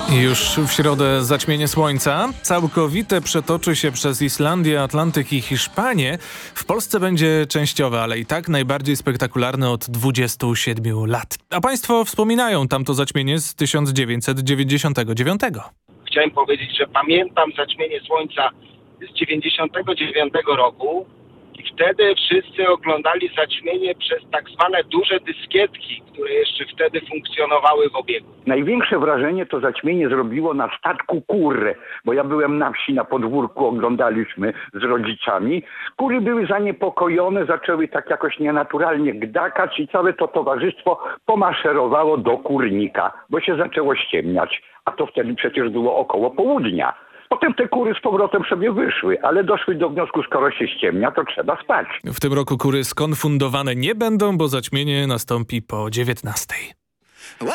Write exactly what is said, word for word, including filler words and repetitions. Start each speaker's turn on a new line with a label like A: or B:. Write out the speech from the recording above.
A: Już w środę zaćmienie słońca. Całkowite przetoczy się przez Islandię, Atlantyk i Hiszpanię. W Polsce będzie częściowe, ale i tak najbardziej spektakularne od dwudziestu siedmiu lat. A państwo wspominają tamto zaćmienie z tysiąc dziewięćset dziewięćdziesiątego dziewiątego.
B: Chciałem powiedzieć, że pamiętam zaćmienie słońca z dziewięćdziesiątego dziewiątego roku i wtedy wszyscy oglądali zaćmienie przez tak zwane duże dyskietki, które jeszcze wtedy funkcjonowały w obiegu.
C: Największe wrażenie to zaćmienie zrobiło na statku Kur, bo ja byłem na wsi, na podwórku, oglądaliśmy z rodzicami. Kury były zaniepokojone, zaczęły tak jakoś nienaturalnie gdakać i całe to towarzystwo pomaszerowało do kurnika, bo się zaczęło ściemniać, a to wtedy przecież było około południa. Potem te kury z powrotem sobie wyszły, ale doszły do wniosku, skoro się ściemnia, to trzeba spać.
A: W tym roku kury skonfundowane nie będą, bo zaćmienie nastąpi po dziewiętnastej.